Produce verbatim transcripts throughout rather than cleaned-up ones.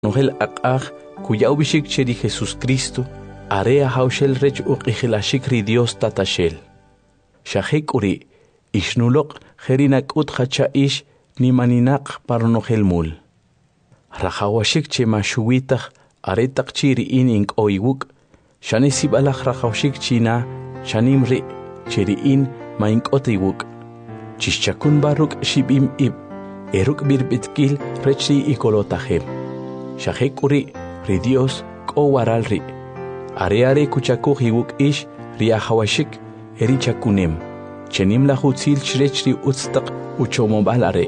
Nohel ak'aj kuyawbishik cheri Jesús Cristo, area haushel rech uqijilashik ri Dios tatashel. Shahek uri, ishnulok jerinak ut hacha ni maninak parnohel mul. Rajawashik che mashuwitach aretak chiri in ink oiwuk, shanesib alach rajawashik china, shanimri cheri in ma ink otiwuk. Chishchakun baruk shibim ib, eruk birbitkil rechri ikolotahem. Shahek uri, ri Dios ko waralri. Areare kuchaku hiwuk ish riahawashik eri chakunem. Chenim la hutzil chrechri utstak uchomobal are.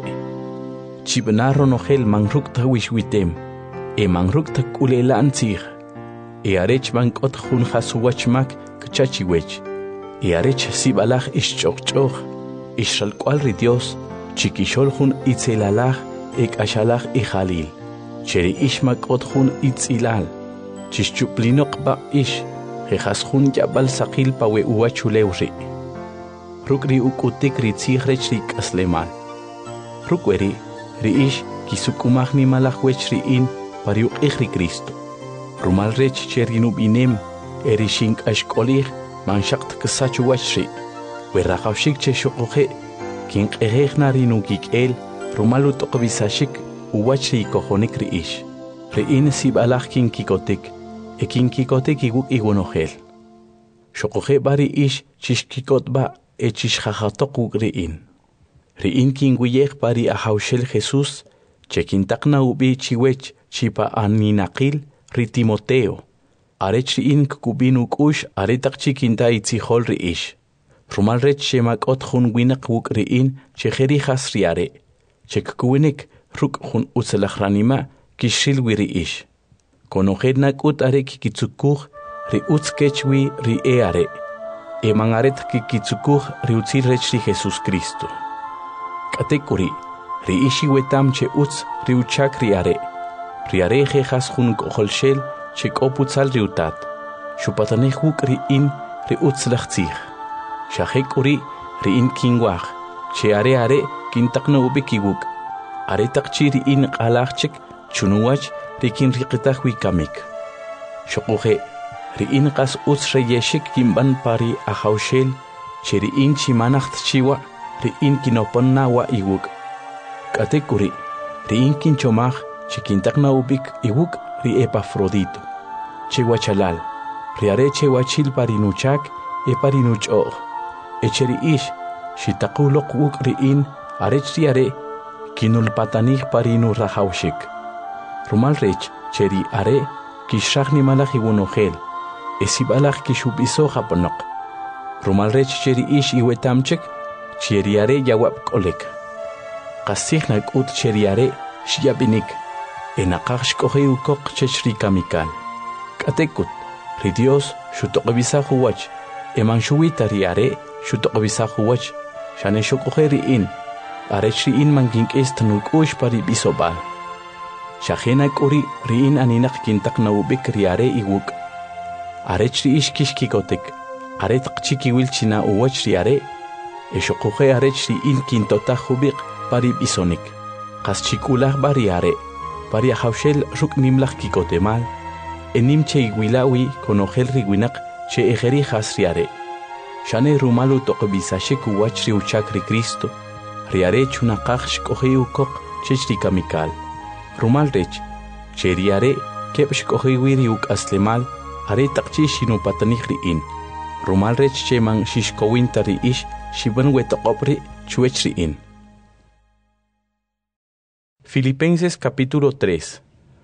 Chibnaro nohel mangruk ta wishwitem. E mangruk ta kulela antzig. E arech mankot hun hasuwachmak kchachiwech. E arech sibalach ish chokchoch. Ishral kwal ri Dios. Chikishol hun itzelalach ek ashalach i Jalil. Cheri ishmak ot hun itzilal. Chishchuplinok ba ish. Jejas hun yabal sakil pawe uachulewri. Rukri ukutik ri tzighrech ri kaslemal. Rukweri ri ish kisukumagni malachwech ri in pariuk ri Cristo. Rumal rech cherinub inem erishink ashkolir manshakt kasachuwachri. Werrakawshik che shokoje kink erechna ri nukik el rumalu tokobisashik uwachri kojonik ri ish. Ri in sibalach kin kikotik e kin kikotik iguk igunohel. Shokoje bari ish chishkikot ba e chishjajatok uk ri in. Ri in kin guyek bari ahaushel Jesús che kintakna ubi chiwech chipa aninakil ri Timoteo. Arech ri in kubinuk ush aretak chikinta itzihol ri ish. Rumal rech shemak ot hun winak uk ri in che jeri jasriare. Che kuwinik ruk hun utzelachranima kishil wiri ish. Konojednak ut are kikitsukuj ri utskechwi ri e are. E mangaret kikitsukuj ri utzirrech ri Jesús Cristo. Katekuri ri ishi wetam che utz ri uchak ri are. Ri are jejas hun koholshel che koputzal ri utat. Shupataneh huk ri in ri utzlachtzig. Shahek uri ri in kingwach. Che are are kintakna ubikiwuk. Are takchi ri in qalachchik chunuwach ri kin riqitach wikamik. Shokuje ri in qas utz reyeshik kimban pari ahaushel che ri in chimanacht chiwa ri in kinoponna wa iwuk. Katekuri ri in kinchomach che kintakna ubik iwuk ri Epafrodito. Che wachalal ri are che wachil pari nuchak e pari nuchoch. Echeri ish shitakulok wuk ri in arech ri are kinulpatanich parinu rahaushik. Rumal rech cheri are kishachni malach iwunohel. Esibalach kishubiso japonok. Rumal rech cheri ish iwetamchek cheri are yawap kolek. Qasihnak ut cheri are shiabinik. Enaqach shkohe ukok chechri kamikal. Katekut ri Dios shutokabisa huwach. Eman shuwita ri are shutokabisa huwach. Shane shokohe ri in. Arech ri in mankink estanuk ush pari bisobal. Shahenak uri ri in aninak kintak na ubik ri are iwuk. Arech ri ish kishkikotek. Are takchiki wilchina uwach ri are. E shokohe arech ri in kintota hubik pari bisonik. Kas chikulah bari are. Pari ahaushel ruk nimlach kikotemal. Enim che igwilawi konogel ri winak che ejeri has ri are. Shane rumalu tokobisashik uwach ri uchak ri Cristo. Riare chunaqaj shkoje ukok chechri kamikal. Rumal rech, che riare kep shkoje wiri uk aslemal, are takchi shinu patanich ri in. Rumal rech che man shishkowinta ri ish, shiban wetokopri chuech ri in. Filipenses capítulo tres.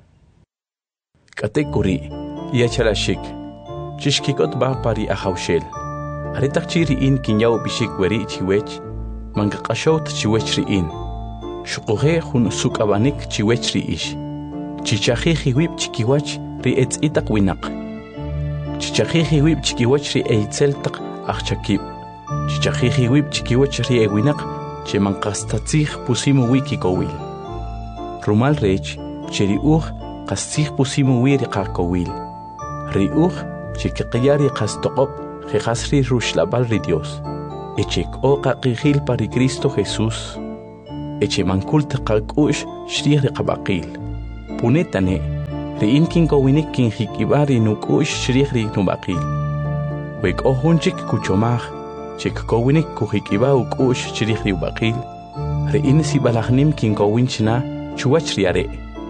Katekuri, yachalashik, chishkikot ba pari ahaushel. Are takchi ri in kinyaw bishik weri chiwech, Mangakashot chiwechri in. Shukohe hun sukabanik chiwechri ish. Chichahi hiwip chikiwach ri etz itak winak. Chichahi hiwip chikiwach ri eitzeltak achakib. Chichahi hiwip chikiwach ri ewinak che mankastatzich pusimu wiki kowil. Rumal rech cheri uch kastich pusimu wiri kakowil. Ri uch chikikiyari kastokop jejasri rushlabal ri Dios. Echek o kakihil pari Cristo Jesús. Eche mankult kakush shrieh de kabakil. Punetane ri'in kinkowinik kinjikiba rinuk'ux shrij ri nubaqil. Wek ohunchik kuchomaj, chik kowinik kujikiba uk'ux shrij ri ubaqil, ri'in sibalajnim kinkowinchna chuwach riare.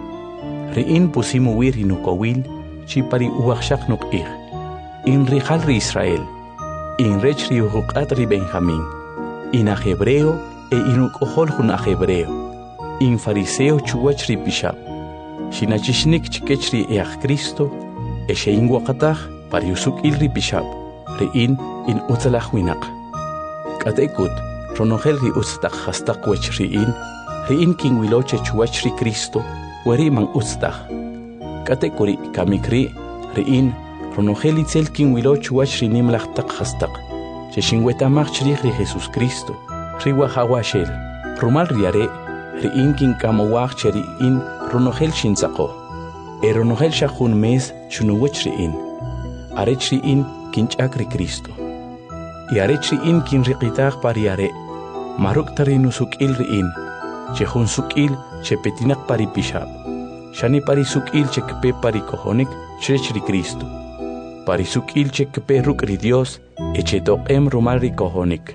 Ri'in pusimuwi rinukowil, chipari uwakshak nuk'ij. In rijal ri Israel, in rech ri ujuqat ri Benjamín, in a hebreo e in uk'ojol jun a hebreo, in fariseo chuwach ri pishab, shinachishnik chikech ri eaj Cristo, e shein wakataj pari usuk'il ri pishab, ri'in in utzalaj winak. Katekut, ronojel ri utztak hastak wech ri'in, ri'in kinwiloche chuwach ri Cristo, weri man utztak. Katekuri kamikri, ri'in, ronojel itzel kinwilo chuwach ri nimlaj tak hastak, che shinwetamaj chrij ri Jesus Cristo, ri wajawashel, rumal riare, ri'in kinkamowaj che ri'in ronojel shintzaqo, e ronojel shajun mes chunuwech ri'in, arech ri'in kinch'ak ri Cristo. Y arech ri'in kinriqitaj pariare, maruk tari nusuk'il ri'in, che jun suk'il che petinak pari pishab, shani pari suk'il che kpe pari kojonik chrech ri Cristo, pari suk'il che kpe ruk ri Dios, e che toq'em rumal ri kojonik.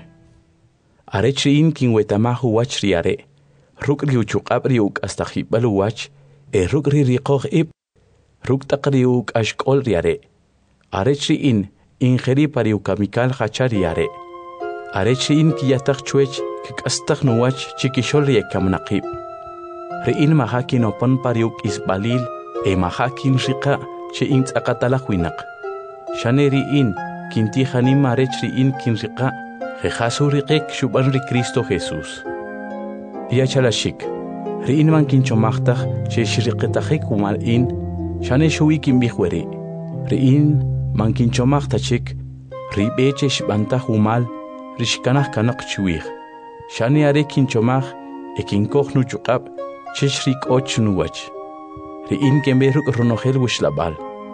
Arech ri'in kinwetamaj uwach riare, ruk ri uchuq'ab ri uk'astajib'al uwach, e ruk ri riqoj ib, ruk taq ri uk'axk'ol riare. Arech ri'in ingeri pari ukamikal hachar riare. Arech ri'in kiyataj chuech kik'astaj nuwach chikixol ri ekamnaqib. Ri'in majakin opon pari uk'isbalil, e majakin riqa che intz'aqatalaj winaq. Shane ri'in kintijanim arech ri'in kinriqa, jejasu riqek xub'an ri Cristo Jesús. Yachalashik, ri'in man kinchomajtaj che xriqetajek umal'in, shane xuwi kinb'ij weri. Ri'in man kinchomajtajchik, rib'e che xb'antaj umal, rixkanaj kanaq chiwij. Shane are kinchomaj, e kinkoj nuchuq'ab, che xrik'och nuwach. Ri'in kenb'ej ruk' ronojel wixlab'al.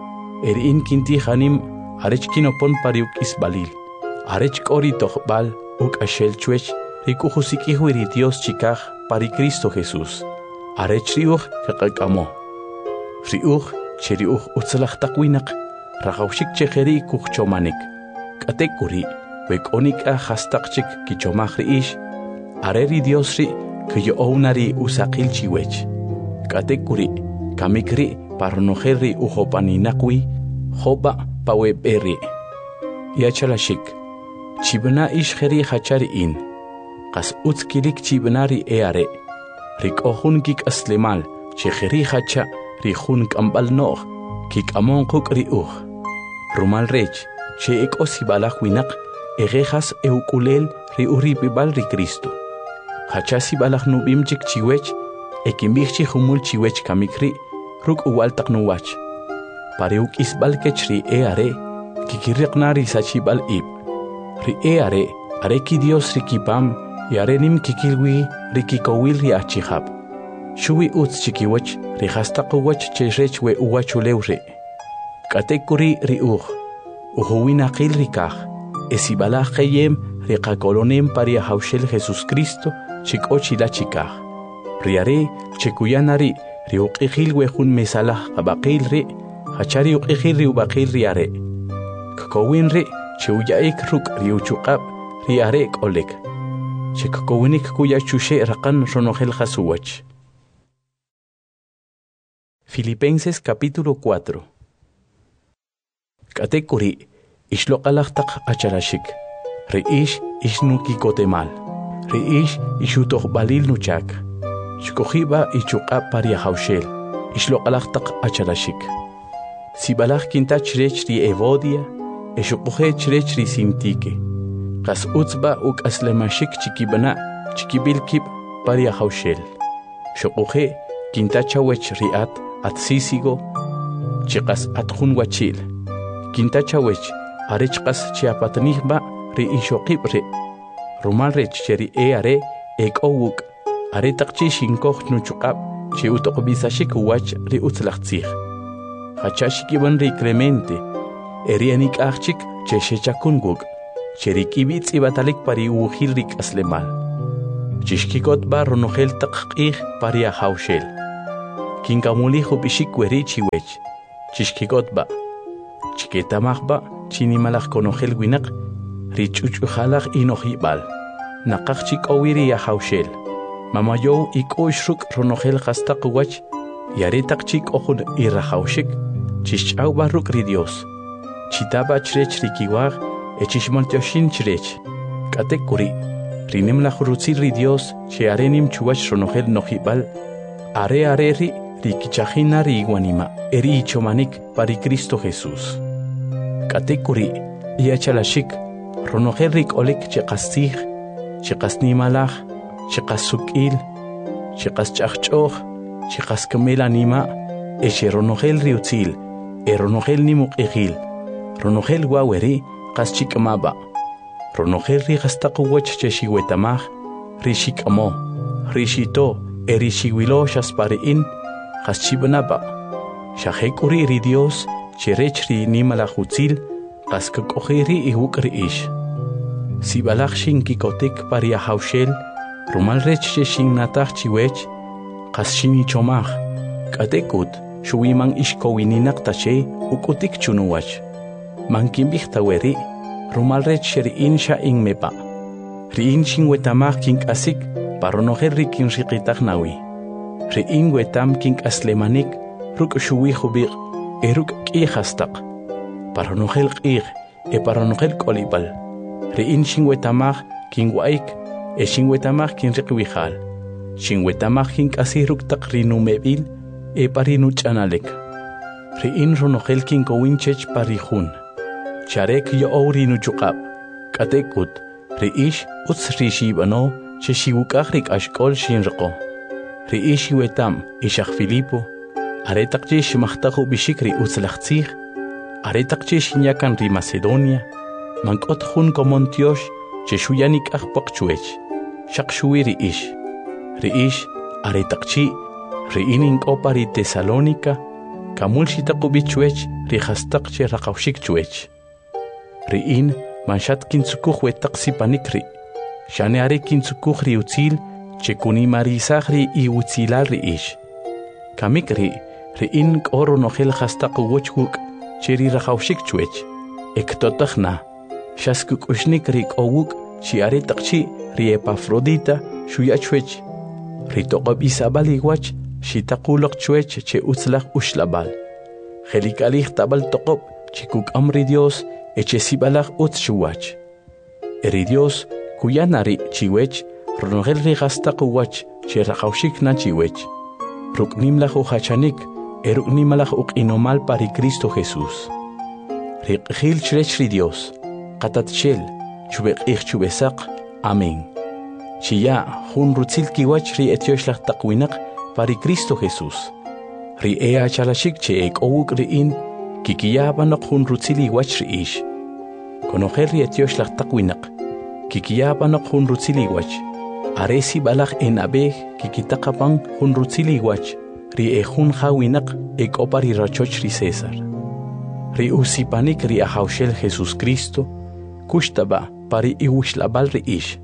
E ri'in kintijanim arech kinopon pari uk'isbalil, arech k'o ri tojb'al uk'axel chuech, ri k'ujusik'ij wi ri Dios chikaj pari Cristo Jesús. Arech ri'uj kaqak'amo. Ri'uj che ri'uj utzalaj taq winaq, rajawxik che jeri kujchomanik. K'atek uri, we k'o nik'aj hastaq chik kichomaj ri'ix, are ri Dios ri kiyo'owna ri usaqil chiwech. K'atek uri, kamik ri parronojel ri ujopaninaq wi, jopa paweb'e ri. Yachalashik, chib'na ix jeri hachar ri'in, qas utz kilik chib'na ri e are, ri k'o jun kik'aslimal che jeri hacha ri jun k'amb'al no'j, kik'amon quk' ri uj. Rumal rech, che e k'o sibalaj winaq, e jejas e uk'ulel ri urib'ib'al ri Cristo. Hacha sibalaj nub'im chik chiwech, e kinb'ij chi jumul chiwech kamik ri, ruk' uwal taq nuwach. Pari uk'isb'al kech ri e are, kikiriqna ri sachib'al ib. Ri e are, are ki Dios ri kipam, y are nim kikilwi ri kikowil ri achijab. Xuwi utz chikiwach, ri hastaq uwach che rech we uwachulew ri. K'atekuri ri uj, ujuwinaqil ri kaj, e sibalaj qeyem ri qakolonem pari ahawxel Jesus Cristo, chik'o chila chikaj. Ri are, che kuyana ri, ri uq'ijil we jun mesalaj qabaqil ri, hacha ri uq'ijil ri ubaqil ri are. Kakowin ri, che uya'ik ruk' ri uchuq'ab, ri are k'olek. Che kakowinik kuyachushe raqan ronojel jasuwach. Filipenses capítulo cuatro. Katekuri, ishloqalaj taq acharashik. Ri'ish ishnukikotemal. Ri'ish ishutojbalil nuchak. Shkojiba ichuq'ab pari ahawxel. Ishloqalaj taq acharashik. Sibalaj kintach rech ri Evodia, eshuquje chrech ri Sintique. Qas utzba uk'aslemashik chikibana, chikibilkib pari ahawxel. Shuquje kintachawech ri'at at sisigo, chiqas atjun wachil. Kintachawech arech qas chiapatnihba ri ishoqib ri. Rumal rech cheri e are ek owuk, are taqchi shinkoj nuchuqab, chi utoqbisashik uwach ri utzlaqtzij. Hachashikiban ri Clemente, erianik achik che shechakunguk, cheri kibitz ibatalik pari uwjil rik aslemal. Chishkikot ba ronojel taqqij pari ahawxel. kinkamulijo bishik weri chiwech, chishkikotba, chiketamajba, chinimalaj konojel winak, richuchujalaj inojibal, nakakchik owiri yahaushel, mamayow ikoyshruk ronojel hastaqwach, yaretakchik ojun irrajaushik, chishchauba ruk ri Dios, chitaba chrech rikiwaj, echishmaltioshin chrech, katekuri, rinemlaj rutzil ri Dios, che arenim chuwach ronojel nojibal, are areri rikichajina ri iguanima, eri ichomanik pari Cristo Jesús. Katekuri, iachalashik, ronojel rik olik chekastij, chekasnimalaj, chekasukil, chekaschachchoj, chekaskamel anima, eche ronojel riutzil, e ronojel nimuk egil, ronojel waweri, kaschikmaba, ronojel ri gastakuwach cheshiwetamaj, rishikamo, rishito, erishiwilo shaspariin, Haschibanaba, Shahekuri ri Dios, Cherechri nimalajutzil, Kaskakojeri y Hukri ish. Sibalachshin kikotek paria haushel, Rumalrech shin natach chiwech, Kaschini chomach, Katekut, Shuiman ishkowininak tache, Ukutik chunuwach. Mankimbichtaweri, Rumalrech sherin sha in mepa. Riin shin wetamach kink asik, Paronoherri kin rikitagnawi. Rein wetam kink aslemanik, ruk shuwi hubir, e ruk kihastak. Paranogel kih, e paranogel kolibal. Rein shingwetamach kin waik, e shingwetamach kin rikwihal. Shingwetamach kink asiruk tak rinumebil, e parinu chanalek. Rein ronogel kin kowinchech parihun. Charek yo ourinu chukab. Katekut, reish uts rishibano, cheshiwukahrik ashkol shinrako. Reishi wetam ishach Filipo, aretakchish mahtahu bishikri utzlachtzich, aretakchish nyakan ri Macedonia, mankot hun komontiosh, cheshuyanik achpakchuech, shakshui reish. Reish aretakchi, reinin kopari Tesalónica, kamulshitaku bichuech, rihastakche rakaushikchuech. Rein manshat kintsukuch wetaksi panikri, shane are kintsukuch ri utzil, Chekuni marisagri y utzilal ish. Kamikri, rein koro nogel hastaku wochuk, cheri rachaushik chuech. Ektotachna, shaskuk ushnikrik owuk, chiare takchi, ri Epafrodita, shuyachuech. Ritokab isabal iwach, shitakulok chuech, che utzlach ushlabal. Helikalich tabal tokop, chikuk amri Dios, eche sibalach utzshuwach. Eri Dios, kuyanari chiwech, Ronogel rigastaq wach, cherrakaushik na chiwech. Ruknimlach uhachanik, eruknimalach ukinomal pari Cristo Jesús. Rikhil chrechri Dios, katatchel, chubek ich chubesak, amén. Chia, hun rutzil kiwach ri etioshlach takwinak pari Cristo Jesús. Ri ea chalashik che ek owuk riin, kikiyabanok hun rutzili wach ri ish. Konogel ri etioshlach takwinak, kikiyabanok hun rutzili wach. Aresi balak en abeg kikitakapan hun rutzili wach, ri e hun hawinak ek opari rachoch ri César. Ri usipanik ri ahaushel Jesus Cristo, kushtaba pari iwishlabal ri ish.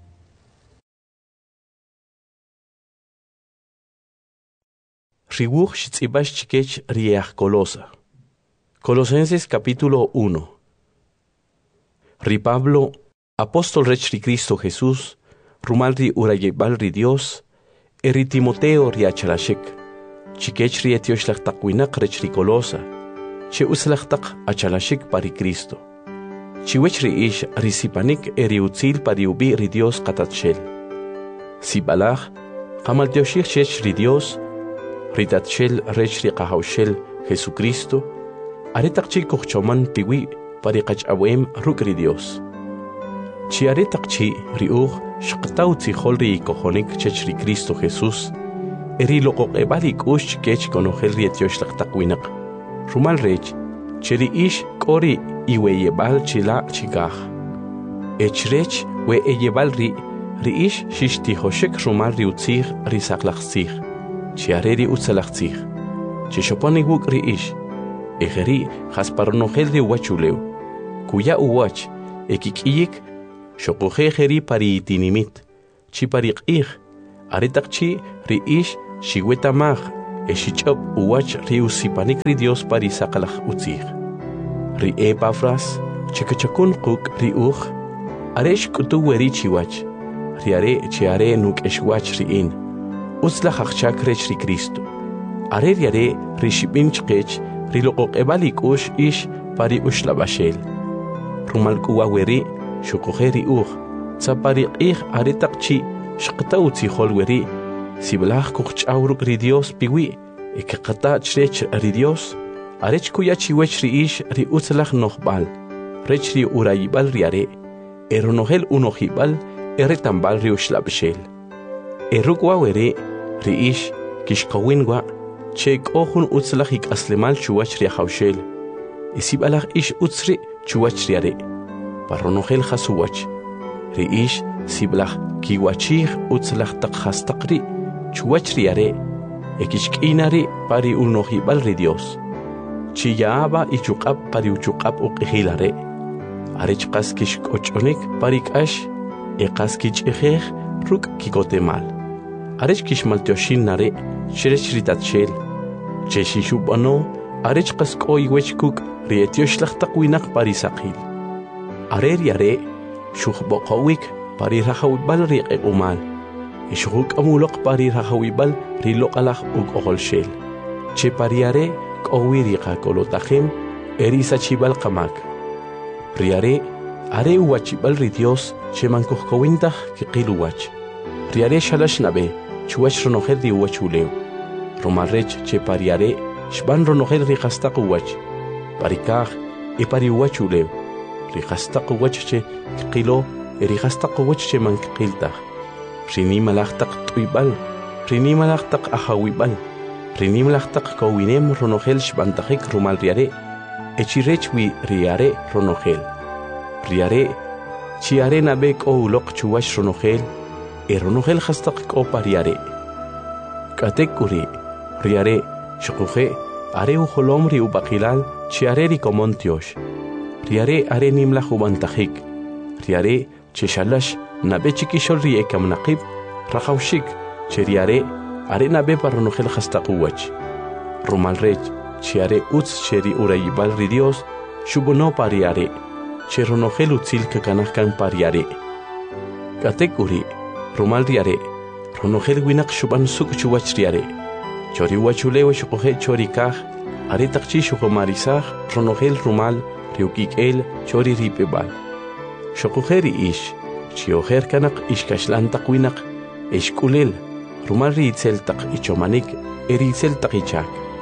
Riwuch shitzibash chikech ri each Colosa. Colosenses capítulo uno. Ri Pablo, apóstol rech ri Cristo Jesús, Rumalri urayebalri Dios, eri Timoteo riachalashik, chikech ri etioshlach takwinak rech ri Colosa, che uslach tak achalashik pari Cristo. Chiwech ri ish risipanik eri utzil pari ubi ri Dios katatshel. Sibalach, kamaltioshich chech ri Dios, ritatshel rech ri kahaushel Jesucristo, aretakchi kuchchoman tiwi pari kachawem ruk ri Dios. Chi aretakchi ri ugh, Shqtauti holri kohonik chechri Cristo Jesús, eri loqoq ebalik ush kech konogel rietiosh takwinak. Rumal rech, cheri ish kori iwe yebal chila chigah. Echrech we eyebal ri, ri ish shishti hoshek rumal riutzig risaklachzig, chiareri utzalachzig. Chishoponi wuk ri ish, egeri hasparonogel ri wachuleu, kuya uwach, ekikiyik, Shokoje jeri pari itinimit, chi pari ich, aretakchi ri ish shiwetamach, Eshichop uwach ri usipanik ri Dios pari sakalach utzig. Ri Epafras, chekachakun kuk ri uch, aresh kutu weri chiwach, ri are chiare nuk eshwach ri in, utzlach achchak rech ri Cristo. Are ri are ri shipin chkech, ri lokok ebalik ush ish pari ush labashel. Rumal kuwa weri, shukohe ri uch, tzapari ich are takchi, shkata utzi hol weri, Siblach kuch auruk ri Dios piwi, ekakata chrech ri Dios, arech kuyachi wech ri ish ri utzlach nochbal, rech ri urayibal ri are, eronohel unohibal, eretambal ri ushlabshel. Erukwa were, ri ish, kishkawinwa, chek ohun utzlach ik aslemal chuwach ri haushel, isibalach ish utzri chuwach ri are, paronohel hasuwach, ri ish, siblach kiwachich utzlach tak hastakri, chuwach ri are, ekishkinari pari unohibal ri Dios. Chiyaaba ichukab pari uchukab uqihilare. Arechkas kishkochonik pari kash, ekas kichihech ruk kikotemal. Arech kishmaltioshin nare, shrech ritatshel. Cheshishubano, arechkas koi wechkuk rietioslach takwinak pari sakil. Are riare, shukhbokawik pari rahawibal ri umal. Ishuk amulok pari rahawibal ri lokalach ug oholshel. Che pariare kowiriqa kolotajem erisa chibal qamak. Riare are uwachibal ri Dios che mankuhkowintah kiqiluwach. Riare shalash nabe chuwach ronohel ri uwachuleu. Romarrech che pariare shban ronohel ri qastaq uwach. Parikaj e pari uwachuleu. Ri qastaq uwach che kiqilo eri qastaq uwach che mankqiltah. Rini malachtaq tuibal, rini malachtaq ahawibal, rini malachtaq kowinem ronohel shbantajik rumal riare, echirechwi riare ronohel. Riare, chiare nabek o ulok chuwash ronohel, e ronohel hastaq ko pariare. Katekuri, riare, shkuhe, are uholom ri ubakilal, chiare ri komontiosh. Riare are nimla hubantajik. Riare, cheshalash, nabe chikishol ri ekam naqib, rahawshik, cheriare, are nabe parronohel hastaquwach. Rumalrech, chiare utz cheri urayibal ri Dios, shubono pariare, cheronohel utzil kakanahkan pariare. Katekuri, rumal riare, ronohel winak shuban suk chuwach riare, chori wachulewe shukohe chori kaj, are takchi shukomarisaj, ronohel rumal, riukik el, chori ripebal. Shokuheri ish, chioher kanak ishkashlan takwinak, eshkulil, rumari itzel tak ichomanik, eri itzel tak ichak.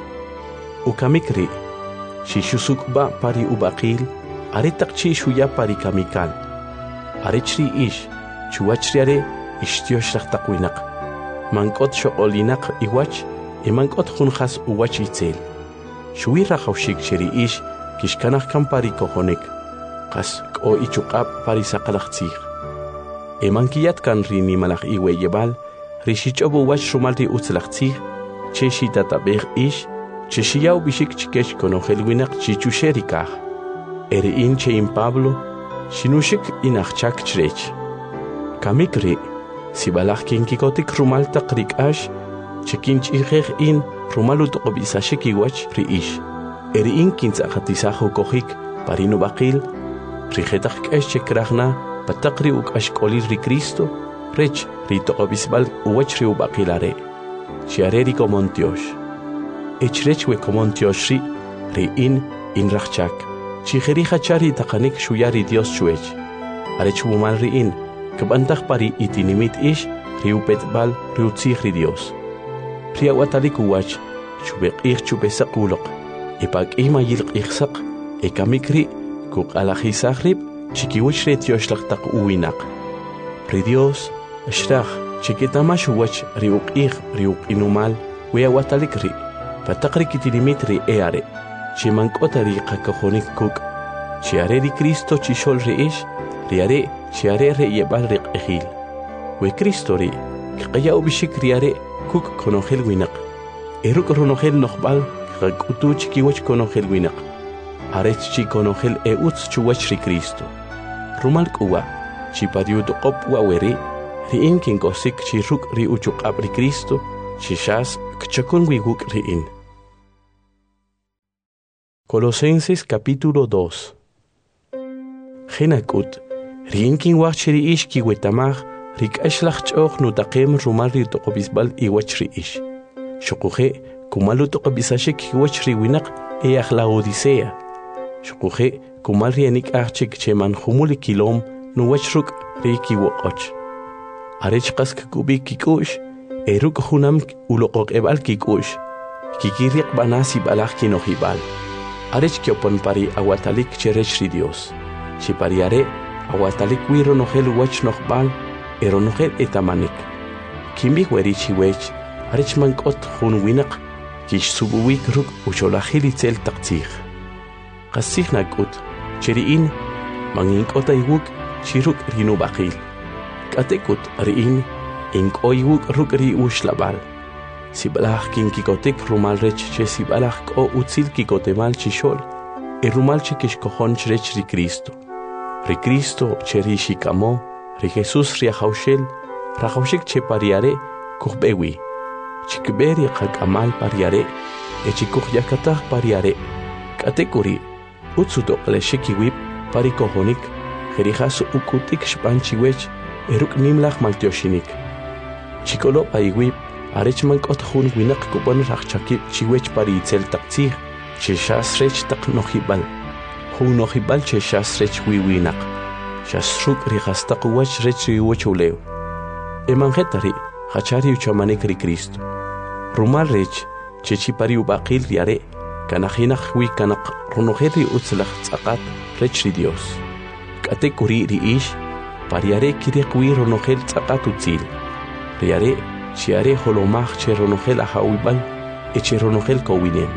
Ukamikri, shishusuk ba pari ubakil, are takchi shuya pari kamikal. Arechri ish, chuachriare, ishtioshak takwinak. Mankot shokolinak iwach, e mankot hunjas uwach itzel. Shuira haushik cheri ish, kishkanach kampari kohonik. Kas o ichukab pari sakalachtzig. Emankiyat kan rini malach iwe yebal, rishichobu wach shumalri utzlachtzig, cheshi tatabeg ish, cheshiyau bishik chikesh konohel winak chichusherikah. Ere in che in Pablo, shinushik inachchak chrech. Kamikri, sibalach kinkikotik rumal takrik ash, chekinch ihech in rumalut obisashik iwach ri ish. Ere in kintzachatisajo kohik, parinu bakil, Rijetak kesh chekrachna, patakri uk ashkolir ri Cristo, rech rito obisbal uwach ri ubakilare. Chiare ri komontiosh. Echrech we komontiosh ri, ri in in rachchak. Chijeri hachari takanik shuyari Dios chuech. Arech wumal ri in, kabantach pari itinimit ish, ri upetbal ri utzich ri Dios. Ri awatalik uwach, chubek ich chubesak ulok, ipag ima yilk ichsak, ekamikri, kuk alajisahrib, chikiwich retioslach tak uwinak. Ri Dios, ashrach, chikitamash uwach riuk ich, riuk inumal, wea watalik ri, patakri kitilimit ri eare, chimankota ri kakahonik kuk, chiare ri Cristo chishol ri ish, riare, chiare re yebal ri ejil. We Cristo ri, kaya ubishik riare, kuk konohel winak. Eruk ronohel nohbal, kakutu chikiwach konohel winak. Arech chi konohel e utz chuwach ri Cristo. Rumal kuwa, chi pariuto qop waweri, ri in kinkosik chi ruk ri uchuk abri Cristo, chi shas kchakon wiguk riin. Colosenses capítulo dos. Genakut, riinkin wachri ish ki wetamach, rik ashlach choch nutaqem rumal ri toqobisbal i wachri ish. Shokuje, kumalu toqobisashik ki wachri winak e la odisea. Shokuje, kumal rianik achik cheman humuli kilom nu wachruk riki wokoch. Arech qask kubi kikush, eruk hunam ulokok ebal kikush, kikiriak banasi balach kinohibal. Arech kiopon pari aguatalik cherechri Dios. Si pariare aguatalik wiro nogel wach nogbal, ero nogel etamanik. Kimbi werichi wech, arech mankot hun winak, kish subuwik ruk ucholahilitzel taktzich. Qasich nakut, cheriin, manginkota iwuk, chiruk rinu bakil. Katekut riin, ink oiwuk ruk ri ushlabal. Sibalach kin kikotek rumal rech che sibalach ko utzil kikotemal chishol, e rumal che kishkohon chrech ri Cristo. Ri Cristo che ri shikamo, ri Jesus ri haushel, rahaushik che pariare kuhbewi. Chikberi kakamal pariare, e chikuh yakatah pariare. Katekuri, utsuto leshikiwip parikohonik, herihas ukutik shpanchiwech, eruk nimlach maltioshinik. Chikolo paiwip, arechman kot hun winak kupon rachakip chiwech pari itzel taktzih, che shasrech tak nohibal. Hun nohibal che shasrech wiwinak. Shasruk rihastak wach rech riwochuleu. Emangetari, hachari uchamanek ri Cristo. Rumal rech, che chipari ubakil riare, kanachinach wi kanak runoheri utzlach tzakat rech ri Dios. Katekuri ri ish, pariare kirikwi runohel tzakat utzil. Riare, chiare holomach che ronogel ahawibal, e che ronogel kowinem.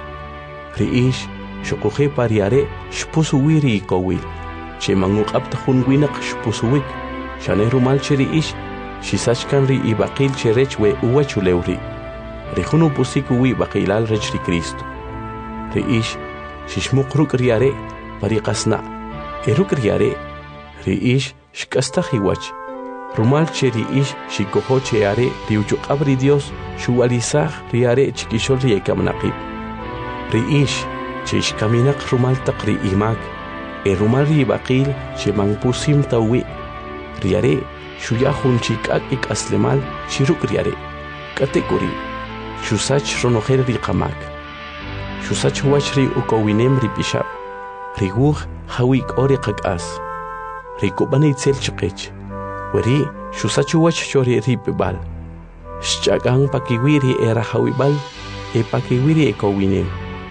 Riish, shokoje pariare, shpusuwiri kowil, che manguk abtahun winak shpusuwik, shane rumal che riish, shisachkan ri ibakil che rechwe uwachuleuri. Rihunu pusikuwi bakilal rech ri Cristo. Riish, shishmukruk riare, pariqasna, eruk riare, riish, shkastahiwach. Rumal che riish shikoho che are riuchuk abri Dios shualizah riare chikishol riekamnaqib. Riish che shkaminak rumal taqri imak e rumal ribaqil che mangpusim tawi. Riare shuyahun chikak ik aslemal shiruk riare. Katekuri shusach ronoher riqamak. Shusach wachri ukowinem ripishab. Riguh hawik oriqak as. Rikubani itzel chiqich. Weri, shusachu wach chori ripibal. Shchagang pakiwiri era hawibal, e pakiwiri e kowinem.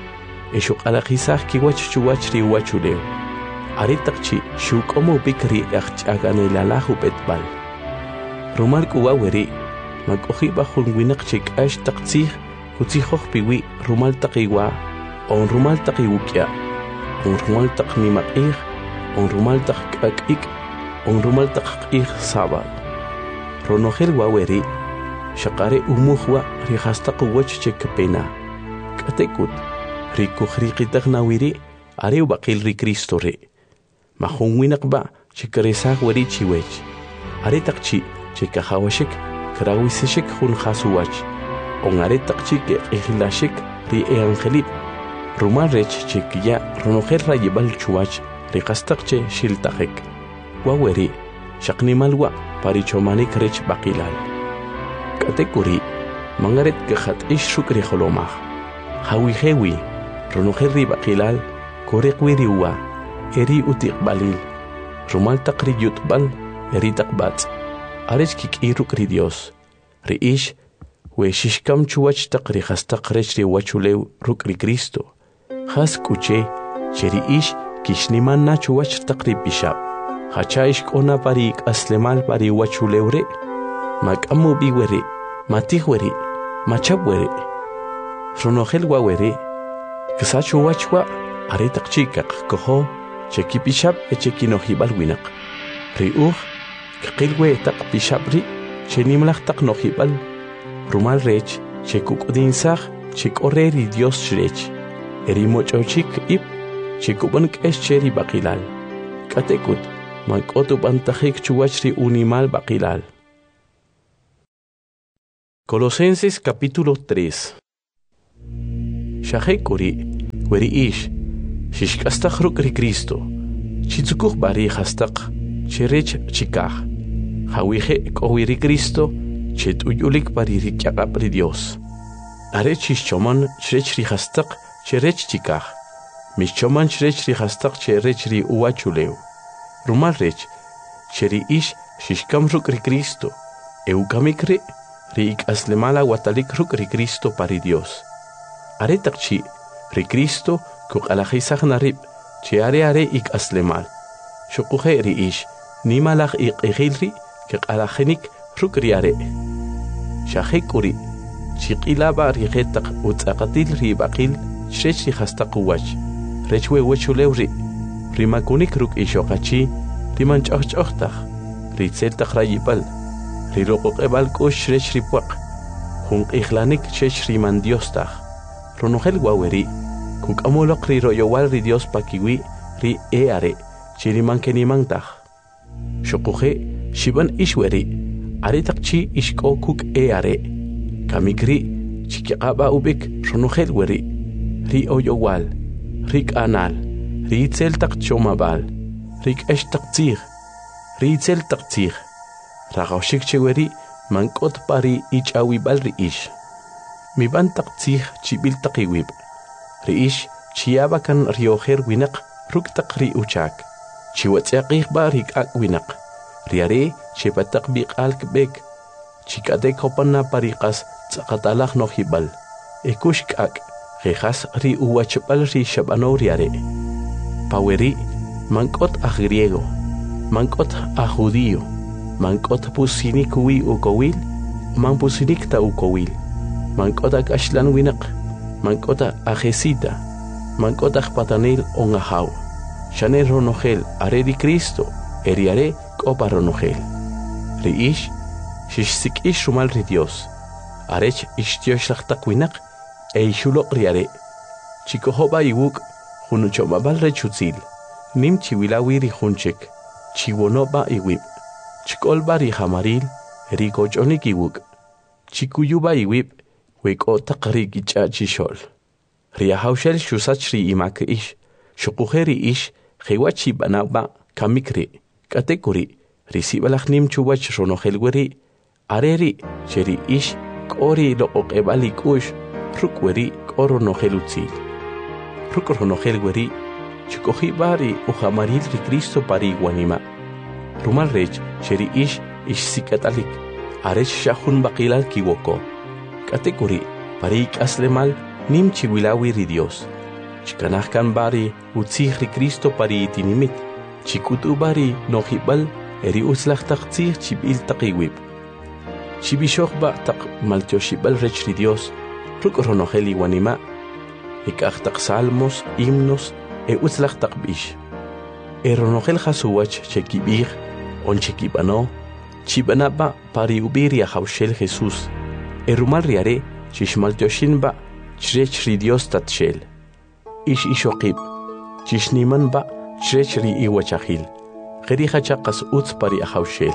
E shuk alakisah ki wach chuwach ri wachuleu. Aritakchi shuk omo bikri echchagane lalahu betbal. Rumal kuwa weri, mag ohiba hun winak chik ash taktsih, kutsihoch piwi rumal takiwa, on rumal takiwukya, on rumal taknimakih, on rumal takakik, on rumal taqih sabal. Ronogel waweri, shakare umuhwa rihastaq wach chekapena. Katekut, rikuhriqitaq nawiri, are ubaqil ri Cristo re. Mahun winakba, chikaresaq wari chiwech. Are taqchi, chekahawashik, krawisishik hun khasuwach. On are taqchi ke ihilashik, ri eangelip. Rumal rech chekya, ronogel rayibal chuwach, rihastaq che shiltaqek. Waweri, shaknimalwa parichomanik rech bakilal. Katekuri, mangaret kehat ish shukri holomach. Hawi hewi, ronoherri bakilal, korekwiri uwa, eri utik balil. Rumal takri yutbal, eri takbat. Arech kik iruk ri Dios. Ri ish, we shishkam chuwach takri hastak rech ri wachulew ruk ri Cristo. Has kuche, cheri ish, kishniman na chuwach takri bishab. Hachaish kona parik aslemal pari wachuleure, makamu biwere, matihwere, machabwere. Ronogel wawere, kisachu wachwa, aretak chikak koho, cheki pishab e cheki nohibal winak. Riuh, kikilwe tak pishabri, chenimlach tak nohibal. Rumal rech, chekuk udinsach, chek oreri Dios shrech. Erimocho chik ip, chekubank es cheri bakilal. Katekut, Mag oto bantajik chuwachri unimal bakilal. Colosenses capítulo tres. Shahekuri, weri ish, shishkastach rukri Cristo, chitzukuch bari hastaq, cherech chikach, hawije kowiri Cristo, chet uyulik bariri kyaqapri Dios. Are chishchoman chrechri hastaq, cherech chikach, mishchoman chrechri hastaq cherechri uachuleu. Rumal rech, cheri ish, shishkam rukri Cristo, eukamikri, ri aslemala watalik rukri Cristo pari Dios. Are takchi, ri Cristo, kuk alajisach narib, che are are ik aslemal. Shukuhe ri ish, nimalach ik egilri, kik alajenik rukri are. Shahekuri, chikilaba ri getak utzakatil ri bakil, shrech ri hastakuwach, rechwe wechulewri, rimakunik ruk ishokachi, rimanchochtach, ri tseltach rayibal, ri roqoqebal kush shrech ri puak, hunk ihlanik shech ri mandiostach, ronogel waweri, kuk amolok ri royowal ri Dios pakiwi, ri eare, chiriman kenimantach. Shokuhe, shiban ishweri, aritakchi ishko kuk eare, kamikri, chikiaba ubik, ronogel weri, ri oyowal, rik anal, ri tseltak chomabal, rik eshtak tzir, ri tseltak tzir, ragaushik cheweri, mankot pari ich awibal ri ish. Mi bantak tzih chibil takiwib. Ri ish chiabakan rioher winak ruktak ri uchak. Chiwatsiakih ba rik ak winak. Riare chipatak bik alk bek. Chikadek hopana parikas tsakatalak no hibal. Ekushk ak. Rejas ri uwachapal ri shabano riare. Paweri mankot a griego. Mankot a judío. Mankot pusinik wi ukowil. Man pusinik ta ukowil. Mankota ashlan winak, mankota ajesita, mankota patanel ongahaw. Shane ronogel are di Cristo, eriare copa ronogel. Riish, shishsik ish rumal ri Dios. Arech ishtioshachtak winak, e ishulok riare. Chikohoba iwuk, hunuchomabal rechutzil. Nim chiwilawi ri hunchek, chiwonoba iwib. Chikolba ri hamaril, ricochonik iwuk. Chikuyuba iwib, weko taqri gicha chishol. Ria haushel shusachri imak ish, shukuheri ish, hewachi banaba, kamikri, katekuri, risibalach nim chuwach ronohelweri, areri, cheri ish, kori lo okebali kush, rukweri, koro nohelutzil. Rukronohelweri, chikohibari, uhamaril ri Cristo pari guanima. Rumal rech, cheri ish, ish sikatalik, arech shahun bakilal kiwoko. Katekuri, parik aslemal, nim chiwilawi ri Dios. Chikanahkan bari, utzih ri Cristo pari itinimit. Chikutu bari, nohibal, eri uslach taktzih chibil takiwib. Chibishochba tak maltioshibal rech ri Dios, rukronoheli wanima. Ikach tak salmos, himnos, e uslach takbish. Eronohel hasuwach chekibir, on chekibano, chibanaba pari ubiria haushel Jesús. Erumal riare, chishmal tioshinba, chrech ri Dios tatshel. Ish ishokib, chishniman ba, chrech ri iwachahil. Geriha chakas utz pari ahaushel.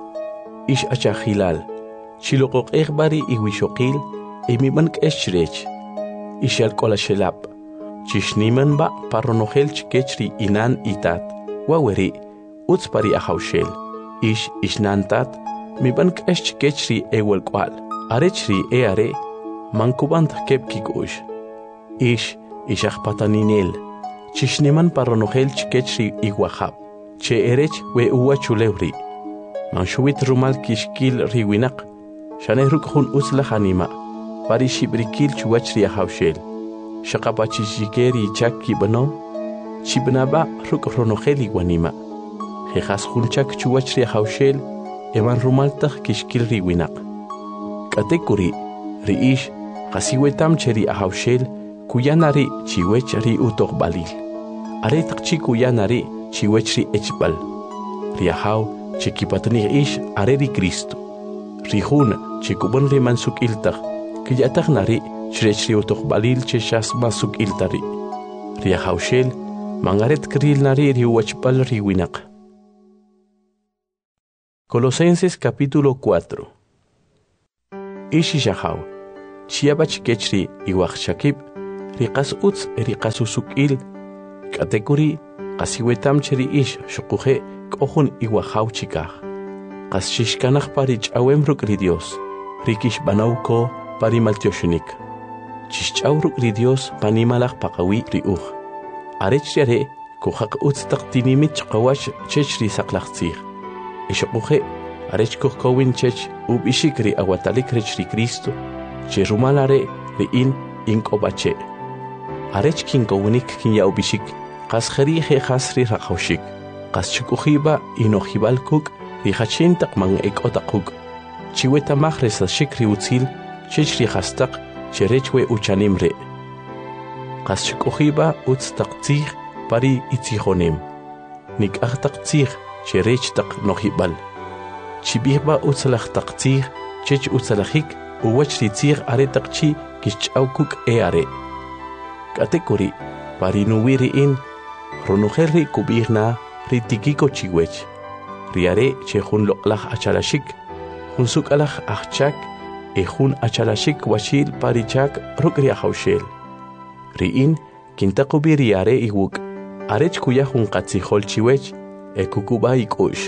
Ish achahilal, chilokok egbari iwishokil, emiman kesh Ish alkola shelap, chishniman ba, paronohel chkech ri inan itat. Waweri, utz pari ahaushel. Ish ishnantat, miban kesh chkech ri ewelkwal. Arechri e are, mankubant kep kikush. Ish, ishach pataninel. Chishneman paronohel chikechri iguahab. Che erech we uwa chulewri. Manshuit rumal kishkil riwinak. Shane rukhun usla hanima. Pari shibrikil chuachri ahaushel. Shakapachishikeri chaki bano. Chibnaba rukronohel iguanima. Jejas hunchak chuachri ahaushel. Eman rumaltach kishkil riwinak. Katekuri, riish, kasiwetam cheri ahaushel, kuyanari chiwech ri utok balil. Aretak chi kuyanari chiwech ri echbal. Riahau, chikipatni ish areri Cristo. Rihun, chikuban ri mansuk iltach, kiyatak nari chrech ri utok balil cheshas masuk iltari. Riahaushel, mangaret kril nari ri uachbal ri winak. Colosenses capítulo cuatro. ishi jahaw. Chiabach kechri iwach shakib, riqas uts riqas usukil, katekuri, qasiwetam cheri ish shukuhe kohun iwahaw chikah. Qas shishkanach parich awem rukri Dios, rikish banauko parimaltioshunik. Chichaw rukri Dios panimalach pakawi riuch. Arech yare kuhak uts taktinimit chkawash chechri saklachtzir. Ishukuhe arech kuhkowin chech ubishikri awatalik rechri Cristo, che rumalare ri in inkobache. Arech kinkowinik kinya ubishik, qas kherihe khasri rakhawshik, qas chukuhiba inohibalkuk, ri hachintak man ekotakuk. Chiweta mahresa shikri utzil, chechri hastak, cherechwe uchanimre. Qas chukuhiba utz taktzir pari itzihonem. Nik achtaktzir, cherech tak nohibal. Chibihba utzalach taktzir, chech utzalachik, uwach ritzir are takchi kichaukuk e are. Katekuri, pari nuwiri in, ronuherri kubirna ritikiko chiwech. Riare che hun loklach achalashik, hun sukalach achchak, e hun achalashik washil parichak rukri ahaushel. Riin, kintakubi riare iwuk, arech kuya hun katzihol chiwech, e kukuba ikush.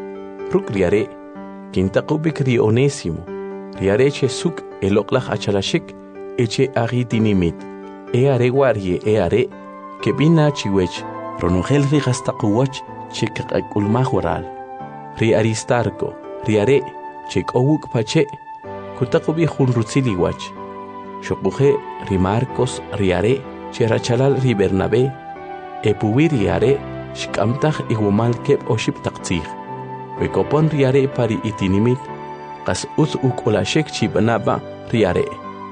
Ruk riare, kintakubik ri onésimo, riare che suk e loklach achalashik, eche agitinimit, e are warie e are, que bina chiwech, ronugel rigastakuwach, chek akulmahural. Ri aristarco, riare, chek owuk pache, kutakubi hun rutziliwach. Shokuje ri Marcos riare, che rachalal ri Bernabé, e puwi riare, shkamtach igumal kep oship taktzir. Wekopon riare pari itinimit, kas uz ukulashek chibanaba riare.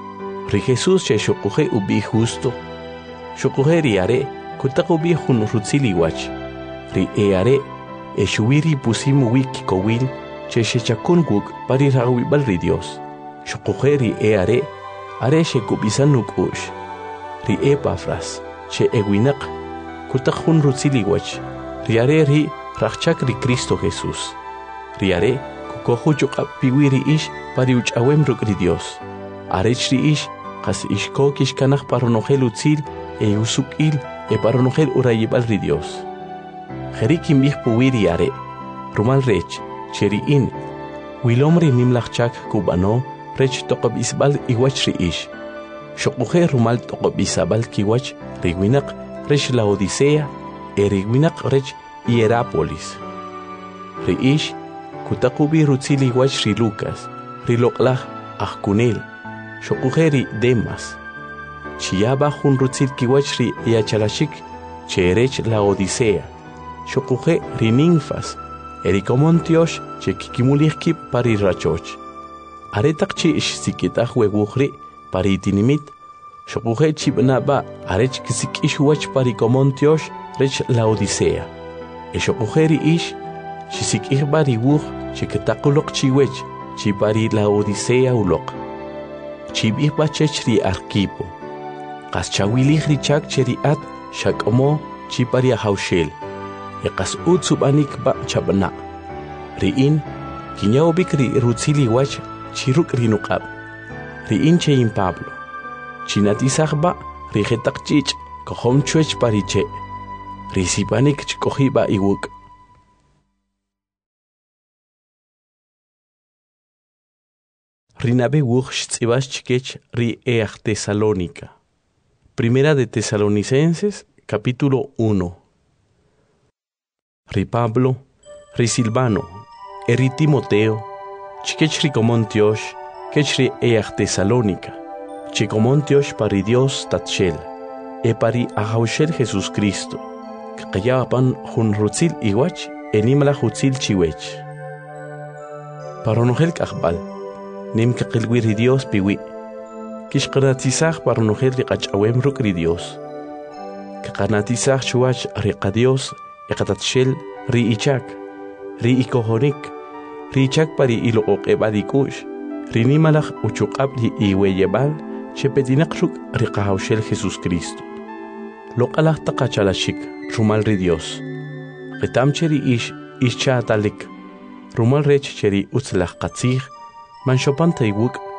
Ri Jesus che shokuje ubi justo, shokuje riare, kutakubi hun rutziliwach. Ri eare, e shuwiri pusimu wiki kowil, che shechakun guk pari rawibal ri Dios. Shokuje ri eare, are shekubisanuk ush. Ri Epafras, che ewinak, kutak hun rutziliwach. Riare ri rachchak ri Cristo Jesús. Riare, kukohu chukap piwiri ish pari uchawem ruk ri Dios. Arech ri ish, kas ishko kishkanach paronogel utzil, e usukil, e paronogel urayibal ri Dios. Jerikim bih puwiri are, rumal rech, cheri in, wilomri nimlachchak kubano, rech toqob isbal iwach ri ish. Shokuje rumal toqob isabal kiwach, riwinak, rech la Odisea, e riwinak rech Hierápolis. Ri ish, kutakubi rutzili iwach ri Lucas, ri loklach achkunel, shokuje ri Demas. Chiaba hun rutzil kiwach ri yachalashik, che rech la Odisea. Shokuje ri Ninfas, erikomontiosh, che kikimulihki pari rachoch. Aretak chi ish sikitach weguhri pari itinimit, shokuje chibnaba arech kisik ish wach pari komontiosh rech la Odisea. E shokuje ri ish, chisik ihbari wuh, chiketakulok chiwech, chipari la Odisea ulok. Chibihba chech ri Arquipo. Kas chawilih ri chak cheri at, shakomo chipari ahaushel. E kas utsubanik ba chabna. Riin, kinyawbik ri rutzili wach, chiruk rinukab. Riin chein Pablo. Chinatisachba, rijetak chich, kohom chuech pariche. Risipanik chkohiba iwuk. Rinabe wuch tzibas chikech ri each Tesalónica. Primera de Tesalonicenses, capítulo uno. Ri Pablo, ri Silvano, eri Timoteo, chikech ri komontiosh, kech ri each Tesalónica, chikomontiosh pari Dios tatshel, e pari ahaushel Jesús Cristo, kakayapan hun rutzil iwach, enimala hutzil chiwech. Paronogel kakbal, nim kakilwiri Dios piwi, kishkanatisach paronogel ri kachawem ruk ri Dios, kakanatisach chuach ri Dios, ekatatshel ri ichak, ri ikohonik, ri ichak pari ilo oqebadikush, ri nimalach uchukab li iweyebal, chepetinak ruk ri kahaushel Jesús Cristo. Lokalach takachalashik, rumal ri Dios. Retam cheri ish, ish chaatalik, rumal rech cheri utzlach katzich, man shopan taywuk,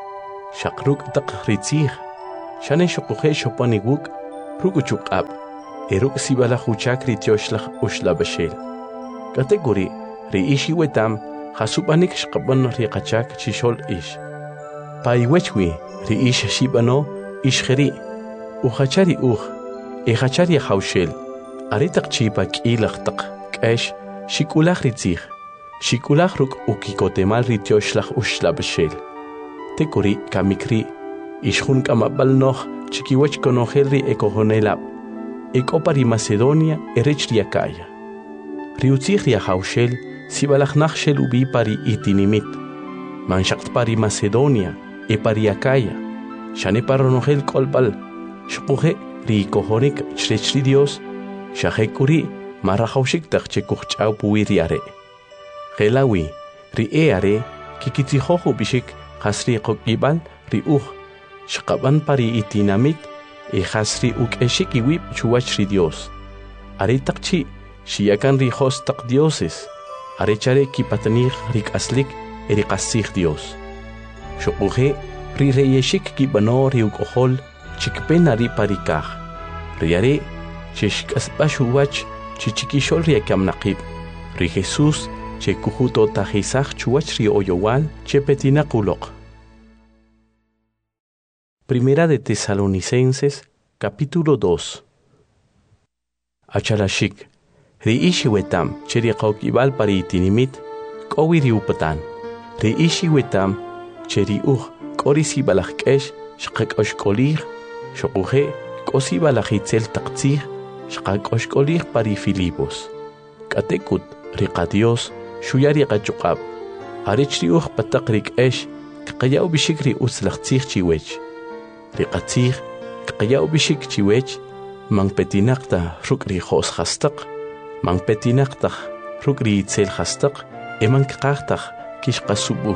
Shakruk tak ritzih. Shane shokuhe shopaniguk. Rukuchuk ab. Eruk sibala huchak ritioshlah ushla bashel. Kategori ri ishi wetam. Hasubanik shkaban ri kachak chishol ish. Paiwechwi ri ish shibano ish kheri. Uhachari uh. Ehachari haushel. Aritak chipa kilach tak. Kash. Shikulach ritzih. Shikulach ruk ukikotemal ritioshlah ushla bashel. Tekuri kamikri. Ishun kamabal noch. Chikiwech konohelri ekohonelab. Ekopari Macedonia erechri akaya. Riutzih ria haushel. Sibalach nachshel ubi pari itinimit. Manshakt pari Macedonia. E pari akaya. Shane paronohel kolbal. Shpuhe ri kohonik chrechri Dios. Shahekuri. Marahaushik takchekuchau puiriare. Gelawi, ri eare, kikitihoho bishik, hasri kokibal, ri uh, shkaban pari itinamit, e hasri uk eshiki wip chuachri Dios. Are takchi, shiakan ri hos tak dioses, are chare kipatanir rik aslik, eri kasih Dios. Shokuhe, ri reyeshik kibano ri ukohol, chikpena ri parikah. Riare, chishkas bashuwach, chichikishol ri akamnaqib, ri Jesus, che kujuto tajizaj chuach ri oyowal, che petina kulok. Primera de Tesalonicenses, capítulo dos. Achalashik, ri ishi wetam, che ri qaukibal pari itinimit, kowi ri upatan. Ri ishi wetam, che ri uj, kori si balach kesh, shqak oshkolir, shokuhe, kosi balach itzel taqtzih, shqak oshkolir pari Filipos. Katekut, riqa Dios, shuyari qachuqab. Arichri uj pataqrik esh, kqayaw bishikri utzlaqtzih chiwech. Riqatzih, kqayaw bishik chiwech, mang petinaqta rukri khos khastaq, mang petinaqta rukri itzel khastaq, eman kqaqtaq kishqasubu.